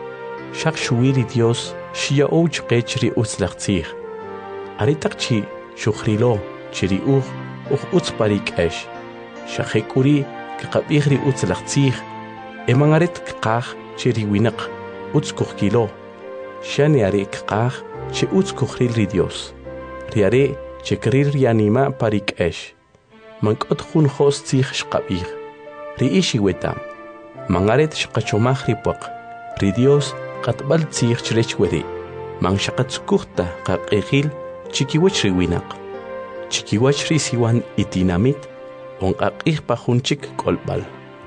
Shaq shuwiri Dios, shia ouch qechri utzlaqtzih. Aritaqchi shukhrilo, chiri uj, uj utzparik esh. Shaqekuri, kqabihri utzlaqtzih, eman arit kqaq chiri winaq, utzkuqkilo. Shani are kqaq, che utzkuqrilri Dios. Riare, che krir rianima parik esh. Mankot khun khos tzih shqabih. Ri ishi wetam. Mangaret shqachomach ripuaq. Ri Dios, qatbal tzih chrechweri. Man shaqatzkuqta qaqeqil, chikiwech ri winaq. Chikiwech ri siwan itinamit, on aqih pajunchik kolbal.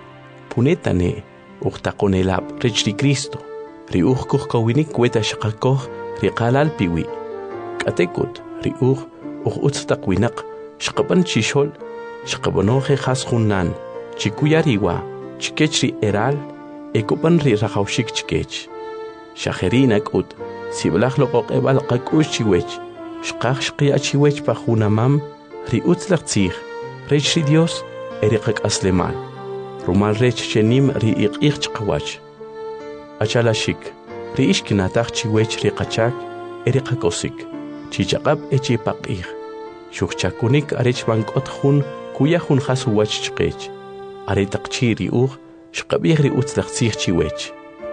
Punetane, uqtaqonelab rechri Cristo. Ri uqkuq kawinik weta shaqakoh, ri qalal piwi. Katekut, ri uq, uq utztaqwinak, shqaban chishol, shqabanoje khas hunnan, chikuyariwa, chikechri eral, ekupan ri rajawshik chikech. Shaherinak ut, siblach loqoq ebal qakush chiwech, shqaq shqiya chiwech pajunamam, ri utzlaqtzih, rechri Dios, eriqak aslemal. Rumal rech chenim ri iqih chqawach. Achalashik, ri ishkinataq chiwech ri qachak, eriqakosik. Chichaqab echi paqih. Shukchakunik arech bankot hun, kuya hun khasuwach chqech. Aretaqchi ri uq, shqabih ri utzlaqtzih chiwech.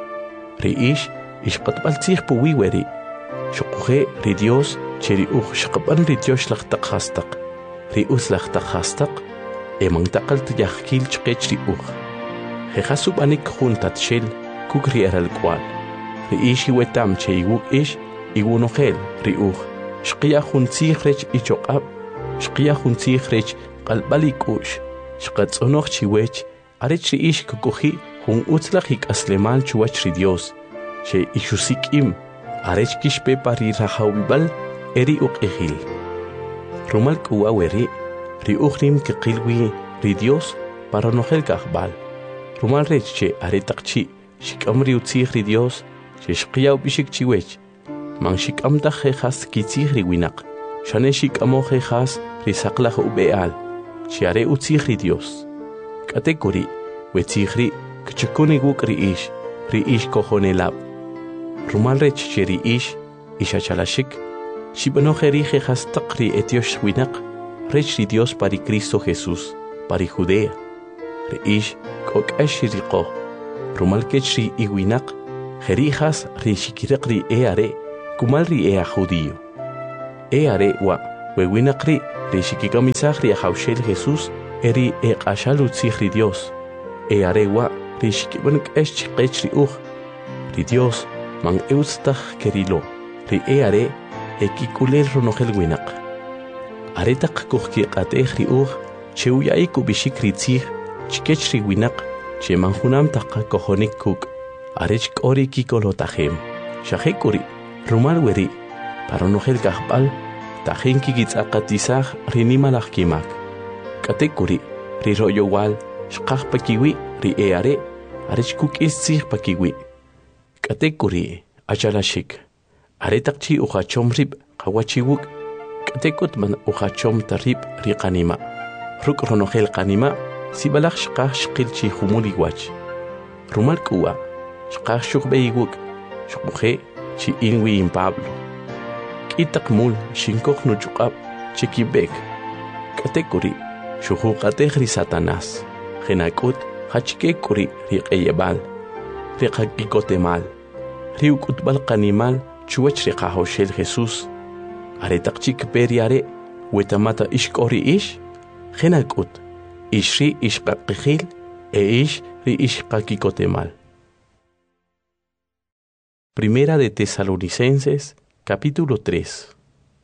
Ri ish, ishqatbaltzih puwiweri. Shukuhe ri Dios, cheri uq shqaban ri Dios laqtaq ri utzlaqtaq hastaq, eman taqalt yahkil chqech ri uq. Jejasub anik juntat shel, kuk ri eral kwal. Ri ish iwetam che iwuk ish, iwunohel ri uq. Shqiya juntzih rech ichoqab, shqiya juntzih rech qalbalik ush. Shqatzonoch chiwech, arech ri ish kukuhi hun utzlaq hik aslemal chuwach ri Dios. Che ishusik im, arech kishpe pari rahawibal, eri uq ehil. Rumal kuwaweri, ri uqnim kiqilwi ri Dios para nohel kahbal. Rumal rech che aretaqchi, shikamri utzih ri Dios, che shqiyaw bishik chiwech. Man shikamta jejas kitzih ri winaq. Shane shikamo jejas ri saqlaj ubeal, che are utzih ri Dios. Katekuri, wetzih ri, kchukuni guk ri ish, ri ish kohonelab. Rumal rech che ri ish, ishachalashik, shibano jeri jejas taqri etiosh winaq, rech ri Dios pari Cristo Jesús, pari Judea. Ri ish, kok ashi riqo. Rumal kech ri iwinaq, jerijas ri shikiraq ri eare, kumal ri ea judío. E are wa wewinakri ri shikikamisaj ri haushel Jesús eri e qashalu tzihri Dios. E are wa ri shikibank esh chiqech ri uj. Ri Dios man eustaj kerilo. Ri e are e kikulel ronojel winak. Aretak kuhki qatej ri uj chewuyai kubishik ri tzih chikech ri winak che manjunam taqa kojonik kuk. Arech kori kikolotajem. Shahekuri rumal weri paronojel gahbal tajen kikitzaqatisaj rinimalaj kimak. Katekuri ri rollo wal shqaj pakiwi ri e are arech kukis tzih pakiwi. Katekuri achalashik aretakchi ujachom rib qawachiwuk katekut man ujachom tarib ri qanima. Ruk ronojel qanima sibalaj shqaj shqilchi humuli wach. Rumal kuwa shqaj shukbeiwuk shukmuje chi inwi in Pablo. Kitak mul shinkok no chukab chikibek. Katekuri shuhu katehri Satanás. Genakut hachkekuri riqeyebal. Riqakikotemal. Riukutbal qanimal chuach riqahoshel Jesús. Aretakchik periare wetamata ishkori ish. Genakut ishri ishqaqijil e ish ri ishqakikotemal. Primera de Tesalonicenses, capítulo tres.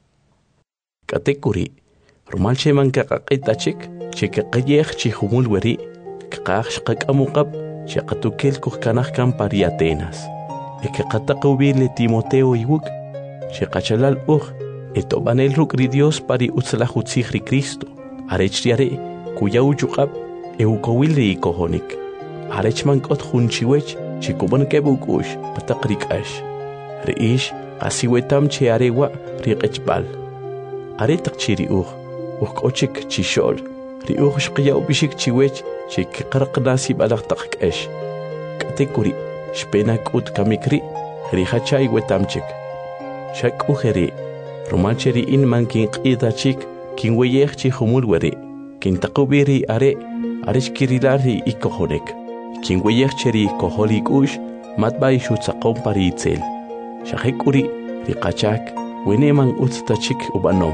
Katekuri, rumal sheman kakaqitachik, chekaqayej chihumul weri, kakaj shqakamukab, chekatukel kuhkanajkan pari Atenas. Ekekatakubil Timoteo iwuk, chekachalal uj, etobanel rukri Dios pari utzlajutzihri Cristo, arechriare, kuya uchukab, eukowilri ikohonik. Arechman kot junchiwech, chikuban kebukush patakrikash. Reish asiwetam che arewa riqechbal. Aretak chiri uj, ukochik chishol. Riuj shqiya ubishik chiwech chik qarqnasi balaqtaqesh. Katekuri shpenak ut kamikri rihachay wetamchik. Shak ujeri romancheri in mankin qidachik kin weyej chi humul weri. Kin taqubiri are arishkirilari ikohonek. Kin weyej cheri koholik ush matbay shutzaqom pari itzel. Shahekuri riqachak weneman utstachik ubanom.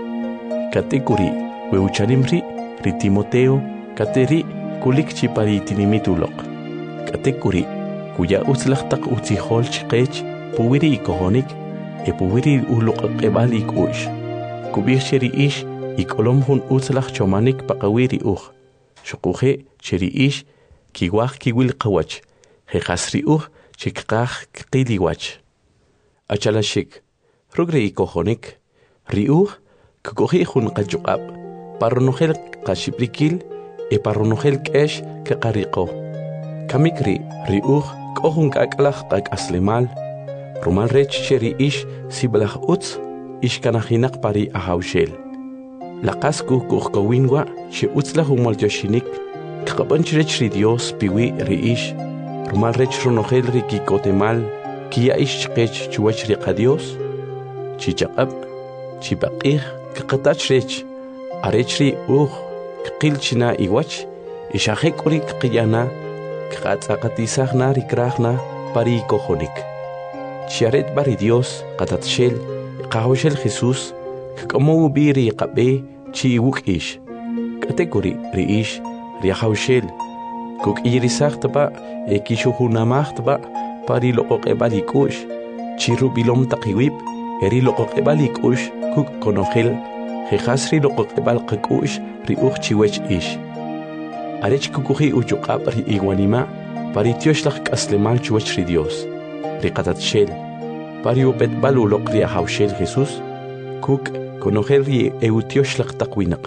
Katekuri weucharimri ri Timoteo kateri kulik chipari tinimitulok. Katekuri kuya utzlaqtaq utzihol chiqech puwiri ikohonik e puwiri uluqaqebal ikush. Kubir cheri ish ikolom hun utzlaq chomanik paqawiri uj. Shukuje cheri ish kiwaj kiwil qawach. Jejasri uj chikqaj qiliwach. Achalashik rugri ikohonik ri uj kukoji hun qachuqab. Parronojel qashiprikil e parronojel kesh kaqariqo. Kamikri riuj kohun kaklaj qakaslemal. Rumal rech cheri ish siblaj utz ishkanajinak pari ahaushel. Laqasku kuhkawinwa che utzlaj umoltoshinik. Kaqabanch rech ri Dios piwi ri ish. Rumal rech ronojel ri kikotemal kia ish chqech chuwach ri qadios. Chichaqab chipaqij kaqatach rech. Arechri uj qilchina iwach ishajekuri qiyana qatzaqatisajna rikrajna pari kojonik. Chiaret bari Dios qatatshel qahoshel Jesús kaqamu biri qabe chi iwuk ish. Katekuri ri ish riahoshel kuk irisaqtba ekishuhunamaqtba pari loqoqebalikush chirubilom taqiwib eri loqoqebalikush kuk konojel Jejasri loqoqebal qakush ri uj chiwech ish. Arech kukuji uchuqab ri iwanima pari tioshlaq k'aslemal chuwach ri Dios. Ri qatatshel pari upetbal uloq ri ahawshel Jesús kuk konojel ri eutioslaq taqwinaq.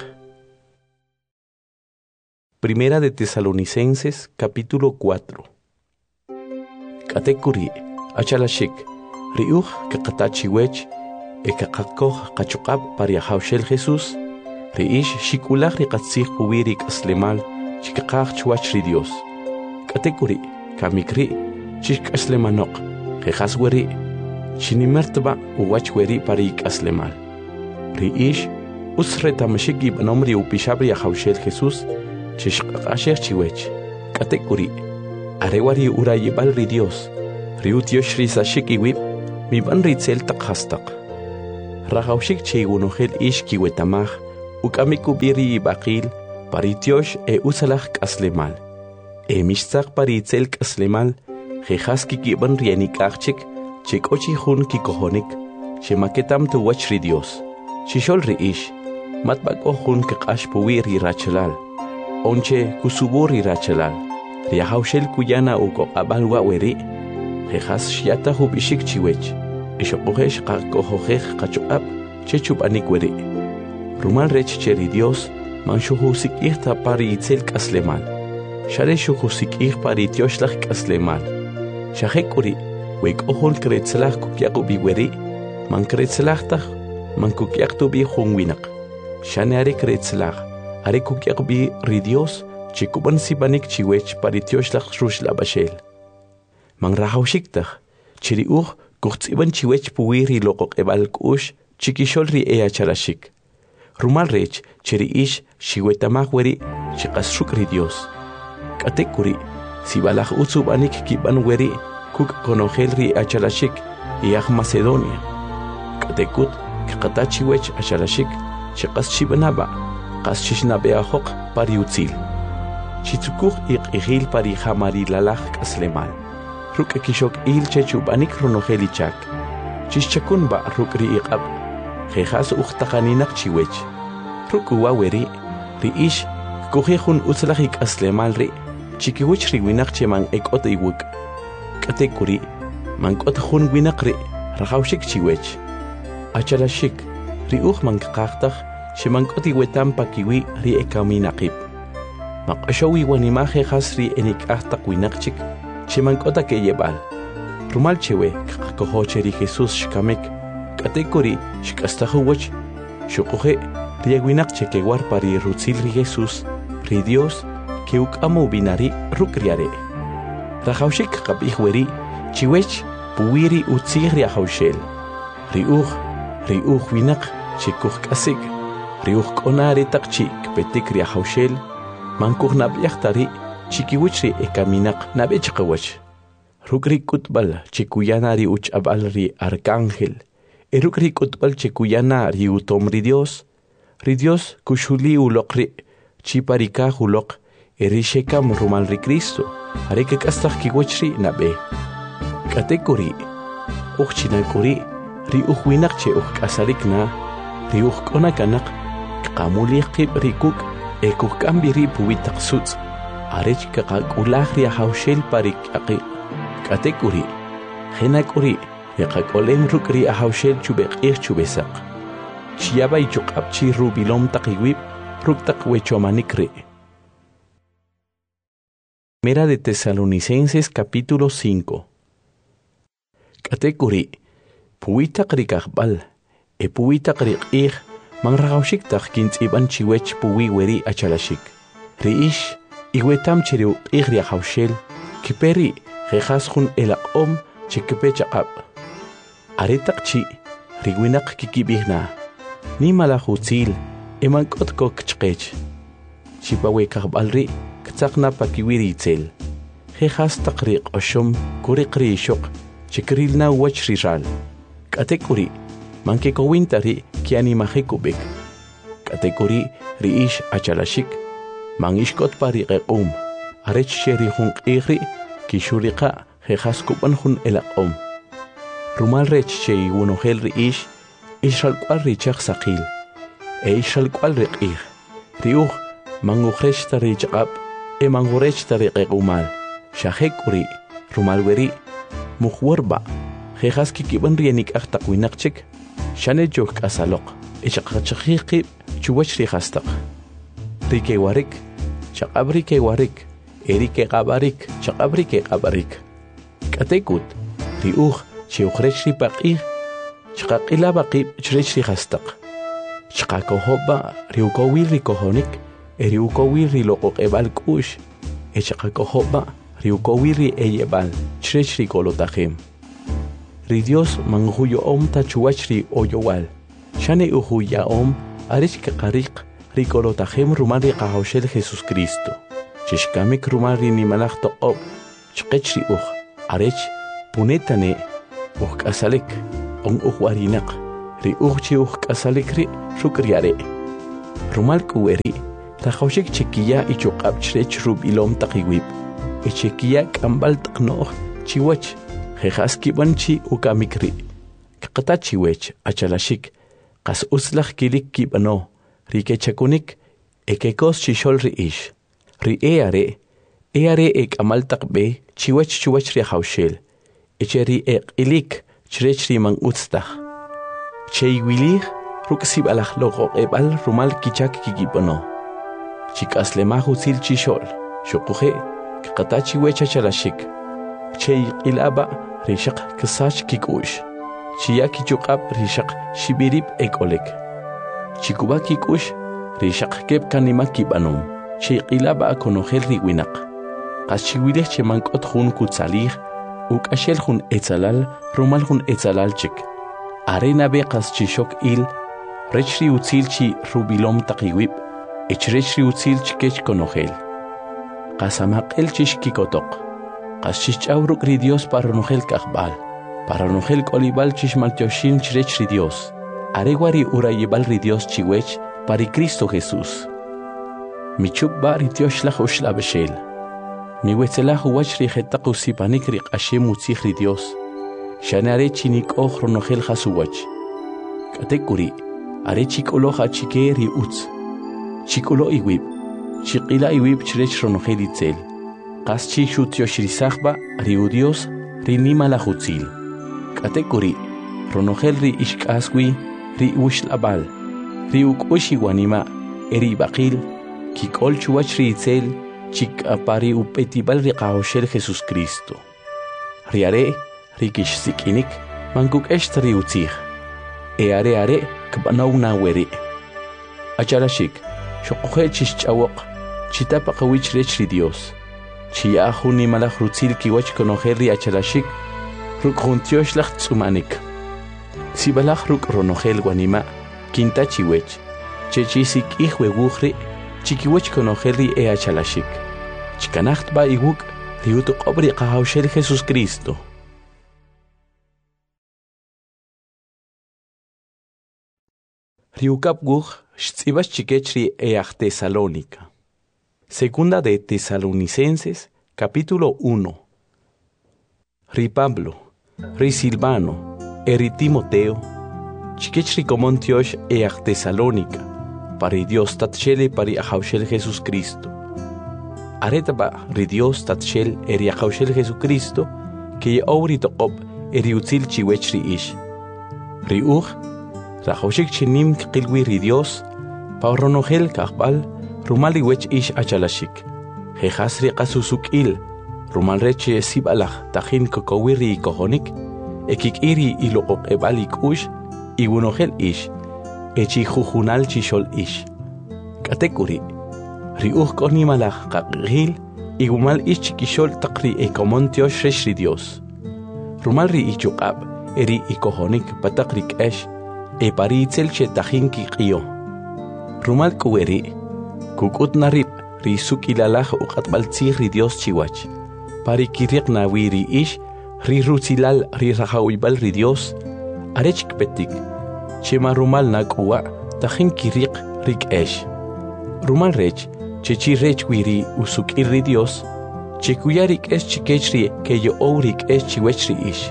Primera de Tesalonicenses, capítulo cuatro. Katekuri achalashik ri uj kaqatachiwech ekaqakoj qachuqab pari ahawshel Jesús ri ish shikulaj ri qatzij puwiri k'aslemal chikqaj chuwach ri Dios. Katekuri kamikri chik'aslemanoq jejas weri chinimertba uwach weri pari k'aslemal. Ri ish usretamashik ib'anom ri upixab ri ahawshel Jesús chishqaq'axej chiwech. Katekuri arewari urayibal ri Dios ri utiosh ri sashik iwib mi ban ritzel takhastaq rajawshik chigunohel ish kiwetamaj ukamiku biri baqil paritiosh e usalaj kaslemal e mishtzaq paritzel kaslemal jejaski kiban rienikachik chikochi hun kikohonik chemaketam tu wachri Dios chishol ri ish matbako hun kaqash puwi ri rachalal onche kusuburi rachalal riahawshel kuyana uko abalwa weri jejas shiata hubishik chiwech ishoqohesh qakohojej qachuab chechub anikweri rumal rech cheri Dios manshuhusik ihta pari itzel kaslemal share shuhusik ih pari tioshlach kaslemal shahekuri wek ohol kretzelach kukyaqu biweri man kretzelach man kukyaqtu bi hunwinak shane are kretzelach are kukyaq bi ri Dios chikuban sibanik chiwech pari tioshlach rushla bashel man rahawshiktaj chiri uj kuchtsiban chiwech puwiri loqoq ebal kush chikishol ri ea charashik rumal rech chiri ish shiwetamaj weri chiqasruk ri Dios katekuri sibalaj utsubanik kiban weri kuk konojel ri achalashik iaj Macedonia katekut kaqata chiwech achalashik chiqas chibanaba qas chishnabeajoq pari utzil chitzukuj iq'ijil pari jamarilalaj k'aslemal ruk' kixok il chechubanik ronojelichak chischakun ba ruk' ri iq'ab jejas uqtaqaninaq chiwech ruk' waweri ri ish kujejun utzlaj ik'aslemal ri chikiwich ri winaq cheman ek'ot iwuk k'atekuri man k'ot jun winaq ri rajawshik chiwech achalashik ri uj man kaqaqtaj cheman k'ot iwetam pakiwi ri ekaminaqib maq'ashowi wanimaj jejas ri enik'ajtaq winaqchik cheman k'ota keyeb'al rumal chewe kaqakojoche ri Jesús xkamek k'atekuri xk'astajuwach xuquje ri winaq chekewar pari rutzil ri Jesús ri Dios ke uk'amu binari ruk' ri are rajawshik qab'ij weri chiwech puwiri utzij ri ajawxel ri uj ri uj winaq chikuj k'asik ri uj k'ona re taq chi kpetik ri ajawxel mankuj nab'yaj tari chikiwich ri ekaminaq nab'e chiqawach ruk' ri k'utb'al chikuyana ri uch'ab'al ri arcángel e ruk' ri k'utb'al chikuyana ri utom ri Dios ri Dios kuxuli uloq ri chiparikaj uloq e ri xekam rumal ri Cristo are kek'astaj kiwach ri nab'e k'atekuri uj chinakuri ri uj winaq che uj k'asarikna ri uj k'ona kanaq kqamulij qib' ri kuk' e kujk'ambi ri puwi taq sutz' arech kaqak'ulaj ri ajawxel pari k'aqi k'atekuri jenak'uri qak'olem ruk' ri ajawxel chub'eq'ij chub'esaq chiyab'ay chuq'ab' chi rubilom taq iwib' ruk' taq wechomanik ri. Primera de Tesalonicenses capítulo cinco. K'atekuri puwi taq ri kajb'al e puwi taq ri q'ij man rajawshik taq kintz'ib'an chiwech puwi weri achalashik ri ish iwetam chiri uq'ij ri ajawxel kiperi jejas jun elaq'om chikipe chaq'ab' are taq chi ri winaq kikib'ijna nimalaj utzil e man k'ot kok chqech chipawe kajb'al ri ktzaqna pakiwi ri itzel jejas taq ri q'oxom kuriq ri ixoq chikrilna wach ri ral k'atekuri man kekowinta ri kianimajik ub'ik k'atekuri ri ish achalashik man ixk'ot pa ri q'eq'um arech xe ri jun q'ij ri kixuriqa jejas kub'an jun elaq'om rumal rech che iwunojel ri ish ixralk'wal ri chaq saqil e ixralk'wal ri q'ij ri uj man ujrech ta ri chaq'ab' e man jurech ta ri q'eq'umal xajek'uri rumal weri mujworba jejas kikib'an ri enik'aj taq winaq chik xane choj k'asaloq e chaqachajij qib' chuwach ri jastaq ri kewarik chaq'ab' ri kewarik e ri keq'ab'arik chaq'ab' ri keq'ab'arik k'atekut ri uj che ujrech ri paq'ij chqaq'ilaba qib' chirech ri jastaq chqakojob'a ri ukowil ri kojonik e ri ukowil ri loq'oq'eb'al k'u'x e chqakojob'a ri ukowil ri eyeb'al chirech ri kolotajem ri Dios man ujuyo'om ta chuwach ri oyowal xane ujuya'om arech keqariq ri kolotajem rumal ri qajawxel Jesucristo chixkamik rumal ri nimalaj toq'ob' chqech ri uj arech punetane uj k'asalik on uj warinaq ri uj chi uj k'asalik ri ruk'riare rumal k'uweri rajawxik chikiya ichuq'ab' chrech rub'ilom taq iwib' ichikiya k'amb'al taq no'j chiwach jejas kib'an chi ukamik ri kqata chiwech achalaxik qas utzlaj kilik kib'ano ri kechakunik ekekos chixol ri ix ri e are e are e k'amal taq b'e chiwach chiwach ri jawxel eche ri eq'ilik chrech ri man utz taj cheiwilij ruk' sib'alaj loq'oq'eb'al rumal kichak kikib'ano chik'aslemaj utzil chixol xuquje kqata chiwech achalaxik cheiq'ilaba' ri xaq ksach kik'u'x chiya kichuq'ab' ri xaq xib'irib' ek'olek chikuba kik'ux ri xaq keb' kanima kib'anom cheiq'ilaba' konojel ri winaq qas chiwilej che man k'ot jun kutzalij uk'axel jun etzalal rumal jun etzalal chik are nab'e qas chixok il rech ri utzil chi rub'ilom taq iwib' ech rech ri utzil chikech konojel qas amaq'el chix kikotoq qas chixch'aw ruk' ri Dios pa ronojel k'ajb'al pa ronojel k'olib'al chix maltioxin chrech ri Dios are wa ri urayib'al ri Dios chiwech pa ri Cristo Jesús michub'a ri tioxlaj uxlab'exel miwetzelaj uwach ri jetaq usipanik ri q'axem utzij ri Dios xane are chinik'oj ronojel jas uwach k'atek k'uri are chik'oloj achike ri utz chik'ulo iwib' chiq'ila iwib' chrech ronojel itzel qas chi xutioxrisajb'a ri u Dios ri nimalaj utzil k'atek k'uri ronojel ri ixk'aswi ri uxlab'al ri uk'ux iwanima eri b'aqil kik'ol chuwach ri itzel chik'apa ri up'etib'al ri q'ajoxel Jesucristo ri are ri kixsik'inik man kuk'ext ri utzij e are are kb'anaw naweri achalaxik xuquje chixch'awoq chitapa qawich rech ri Dios chiya jun nimalaj rutzil kiwach konojel ri achalaxik ruk' jun tioxlaj tz'umanik sib'alaj ruk' ronojel wanima kinta chiwech che chisik'ij wewuj ri chikiwach konojel ri e achalaxik chikanajtb'a iwuk' ri utuq'ob' ri q'ajawxel Jesucristo ri ukapguj xtz'ib'ax chikech ri e aj Tesalónica Segunda de Tesalonicenses capítulo uno ri Pablo ri Silvano e ri Timoteo chikech ri komon tiox e aj Tesalónica pari Dios tatxele pari ajawxel Jesucristo aretaba ri Dios tatxel e ri ajawxel Jesucristo que ye'ow ri toq'ob' e ri utzil chiwech ri ix ri uj rajawxik chinim qilwi ri Dios pa ronojel k'ajb'al rumal ri wech ix achalaxik jejas ri qas usuk'il rumal rech sib'alaj tajin kokowi ri ikojonik e kik'i ri iloq'oq'eb'al ik'ux iwunojel ix e chijujunal chixol ix k'atek k'uri ri uj k'o nimalaj qaq'ijil iwumal ix chikixol taq ri ekomon tiox rech ri Dios rumal ri ichuq'ab' e ri ikojonik pataq ri k'ex e pari itzel che tajin kiq'iyo rumal k'uweri kuk'ut na rib' ri suk'ilalaj uq'atb'al tzij ri Dios chiwach pari kiriq nawi ri ix ri rutzilal ri rajawiyb'al ri Dios are chikpetik chema rumal nak'uwa tajin kiriq ri k'ex rumal rech che chi rech wi ri usuk'il ri Dios che kuya ri k'ex chikech ri ke ye'ow ri k'ex chiwech ri ix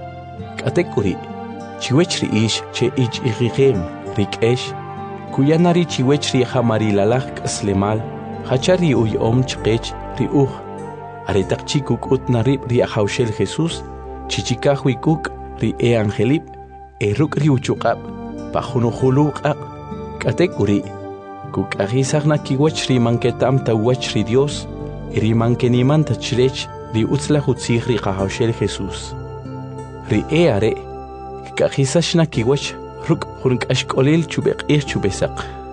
k'atek k'uri chiwech ri ix che ich iqijem ri k'ex kuya na ri chiwech ri jamarilalaj k'aslemal hacha ri uy'om chqech ri uj are taq chi kuk'ut na rib' ri ajawxel Jesús chichikaj wi kuk' ri e angelib' e ruk' ri uchuq'ab' pa junujulu q'aq k'atek k'uri kuk'ajisaj na kiwach ri manketam tawach ri Dios e ri mankenimanta chrech ri utzlaj utzij ri qajawxel Jesús ri e are k'ajisax na kiwach ruk' jun k'axk'olil chub'eq'ij chub'esaq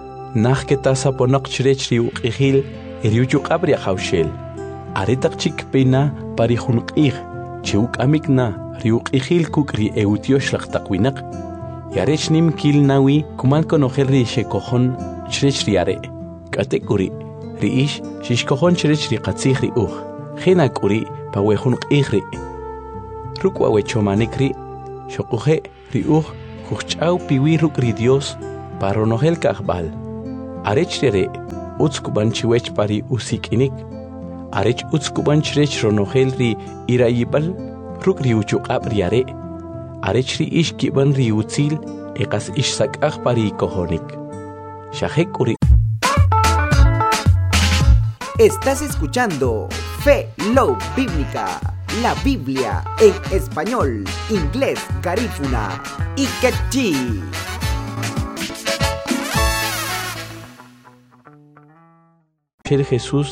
naj ketasaponoq chrech ri uq'ijil e ri uchuq'ab' ri ajawxel are taq chik pina pari jun q'ij che uk'amik na ri uq'ijil kuk' ri e utioxlaj taq winaq y arech nim kil nawi kumal konojel ri xekojon chrech ri are k'atek k'uri ri ix xixkojon chrech ri qatzij ri uj jena k'uri pa we jun q'ij ri ruk' wa wechomanik ri Xoquje riuj kuch'aw piwi ruk' ri Dios paronojel kajbal. Arech rere utzkuban chiwech pari usik'inik. Arech utzkuban chrech ronojel ri irayibal ruk' ri uchuq'ab' ri are. Arech ri ix kiban ri utzil eqas ix sak'aj pari kojonik. Xajek uri. Estás escuchando Fe Love Bíblica, la Biblia en español, inglés, garífuna y quechí. El Jesús